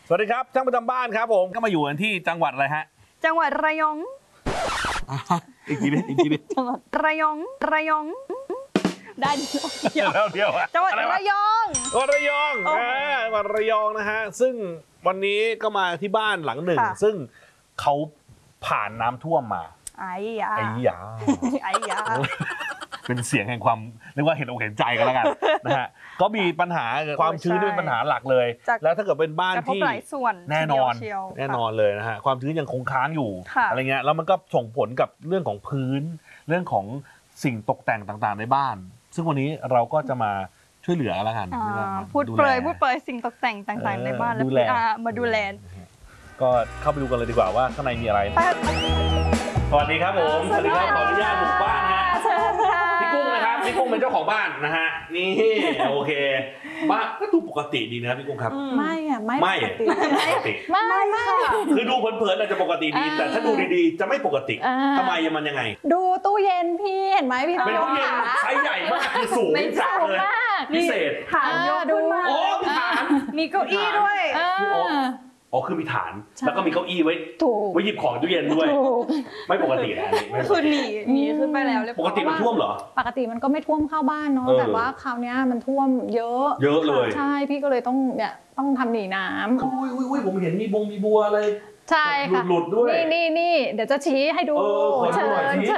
สวัสดีครับช่างประจำบ้านครับผมก็มาอยู่กันที่จังหวัดอะไรฮะจังหวัดระยองอีกทีดิจังหวัดระยองได้เดียวจังหวัดระยองระยองจังหวัดระยองนะฮะซึ่งวันนี้ก็มาที่บ้านหลังหนึ่งซึ่งเขาผ่านน้ำท่วมมาไอ้ยาเป็นเสียงแห่งความเรียกว่าเห็นอกเห็นใจกันแล้วกันนะฮะก็มีปัญหาความชื้นเป็นปัญหาหลักเลยแล้วถ้าเกิดเป็นบ้านที่แน่นอนเลยนะฮะความชื้นยังคงค้างอยู่อะไรเงี้ยแล้วมันก็ส่งผลกับเรื่องของพื้นเรื่องของสิ่งตกแต่งต่างๆในบ้านซึ่งวันนี้เราก็จะมาช่วยเหลือแล้วกันพูดเปรยสิ่งตกแต่งต่างๆในบ้านแล้วมาดูแลก็เข้าไปดูกันเลยดีกว่าว่าข้างในมีอะไรสวัสดีครับผมสวัสดีครับขออนุญาตบุกบ้านฮะพี่กุ้งนะครับพี่กุ้งเป็นเจ้าของบ้านนะฮะนี่โอเคบ้านก็ดูปกติดีนะพี่กุ้งครับไม่ปกติไม่คือดูเพลินๆอาจจะปกติดีแต่ถ้าดูดีๆจะไม่ปกติทำไมมันยังไงดูตู้เย็นพี่เห็นไหมพี่เป็นตู้เย็นไซส์ใหญ่มากคือสูงจัดเลยพิเศษฐานยกขึ้นมาโอ้มีฐานมีเก้าอี้ด้วยอ๋อคือมีฐานแล้วก็มีเก้าอี้ไว้หยิบของตู้เย็นด้วยไม่ปกตินะคือหนีขึ้นไปแล้วปกติมันท่วมเหรอปกติมันก็ไม่ท่วมเข้าบ้านเนาะแต่ว่าคราวนี้มันท่วมเยอะเลยใช่พี่ก็เลยต้องทำหนีน้ำอุ้ยผมเห็นมีบัวอะไรใช่ค่ะหลุดด้วยนี่เดี๋ยวจะชี้ให้ดูเชิญ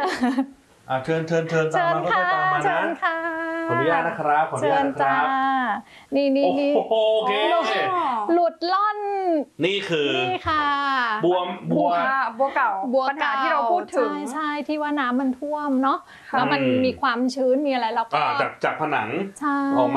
ตามมาตามมานะขออนุญาตนะครับขออนุญาตนะครับนี่โอเคหลุดล่อนนี่ค่ะบัวเก่าปัญหาที่เราพูดถึงใช่ที่ว่าน้ำมันท่วมเนาะแล้วมันมีความชื้นมีอะไรแล้วก็จากผนังใช่ออกมา